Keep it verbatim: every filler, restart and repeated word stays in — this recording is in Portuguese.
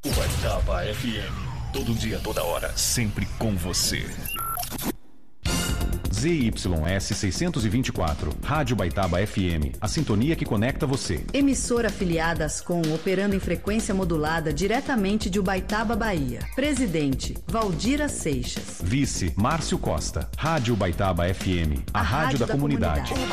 Ubaitaba F M. Todo dia, toda hora, sempre com você. Z Y S seiscentos e vinte e quatro, Rádio Ubaitaba F M, a sintonia que conecta você. Emissora afiliada ASCOM, operando em frequência modulada diretamente de Ubaitaba, Bahia. Presidente, Valdira Seixas. Vice, Márcio Costa. Rádio Ubaitaba F M, a, a rádio, rádio da, da comunidade. comunidade.